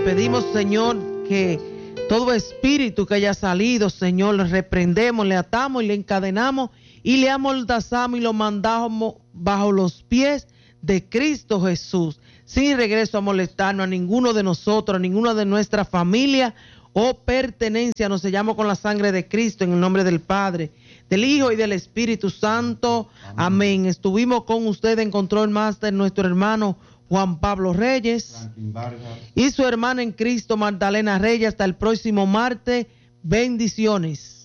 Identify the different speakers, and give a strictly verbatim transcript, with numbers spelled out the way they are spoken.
Speaker 1: pedimos, Señor, que todo espíritu que haya salido, Señor, le reprendemos, le atamos y le encadenamos y le amordazamos y lo mandamos bajo los pies de Cristo Jesús, sin regreso a molestarnos a ninguno de nosotros, a ninguna de nuestra familia o pertenencia. Nos sellamos con la sangre de Cristo en el nombre del Padre, del Hijo y del Espíritu Santo. Amén. Amén. Estuvimos con usted en Control Master, nuestro hermano Juan Pablo Reyes y su hermana en Cristo, Magdalena Reyes. Hasta el próximo martes. Bendiciones.